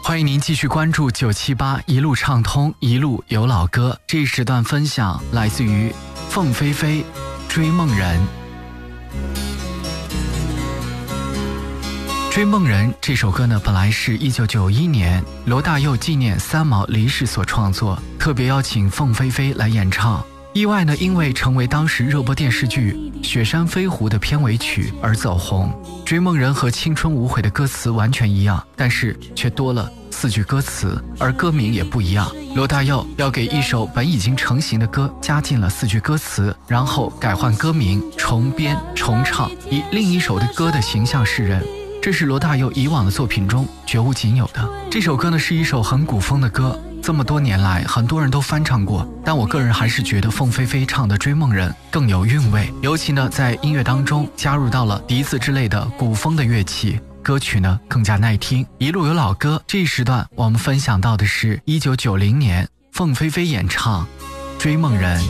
欢迎您继续关注978一路畅通，一路有老歌。这一时段分享来自于凤飞飞《追梦人》。《追梦人》这首歌呢，本来是1991年罗大佑纪念三毛离世所创作，特别邀请凤飞飞来演唱。意外呢，因为成为当时热播电视剧《雪山飞狐》的片尾曲而走红。《追梦人》和《青春无悔》的歌词完全一样，但是却多了4句歌词，而歌名也不一样。罗大佑要给一首本已经成型的歌加进了4句歌词，然后改换歌名，重编重唱，以另一首的歌的形象示人。这是罗大佑以往的作品中绝无仅有的。这首歌呢，是一首很古风的歌，这么多年来很多人都翻唱过，但我个人还是觉得凤飞飞唱的《追梦人》更有韵味，尤其呢在音乐当中加入到了笛子之类的古风的乐器，歌曲呢更加耐听。一路有老歌，这一时段我们分享到的是1990年凤飞飞演唱《追梦人》。